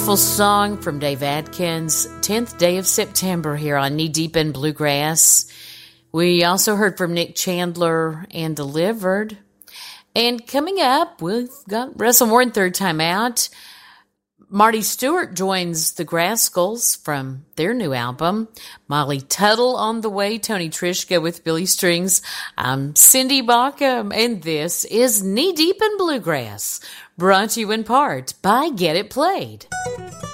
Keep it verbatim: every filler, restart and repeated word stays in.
Full song from Dave Adkins, tenth Day of September here on Knee Deep in Bluegrass. We also heard from Nick Chandler and Delivered. And coming up, we've got Russell Moore in Third Time Out. Marty Stewart joins the Grascals from their new album. Molly Tuttle on the way. Tony Trishka with Billy Strings. I'm Cindy Bauckham, and this is Knee Deep in Bluegrass, brought to you in part by Get It Played.